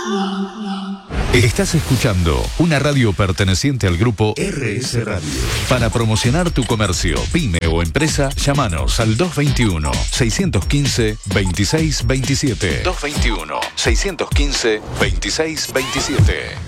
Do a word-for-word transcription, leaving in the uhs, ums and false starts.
Estás escuchando una radio perteneciente al grupo R S Radio. Para promocionar tu comercio, pyme o empresa, llámanos al dos veintiuno, seiscientos quince, veintiséis veintisiete. dos veintiuno, seiscientos quince, veintiséis veintisiete.